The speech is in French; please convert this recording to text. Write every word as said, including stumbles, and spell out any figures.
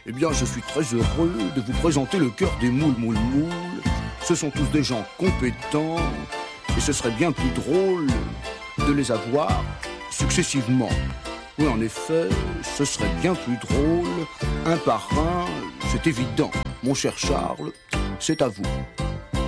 Eh bien, je suis très heureux de vous présenter le cœur des moules, moules, moules. Ce sont tous des gens compétents et ce serait bien plus drôle de les avoir successivement. Oui, en effet, ce serait bien plus drôle, un par un, c'est évident. Mon cher Charles, c'est à vous.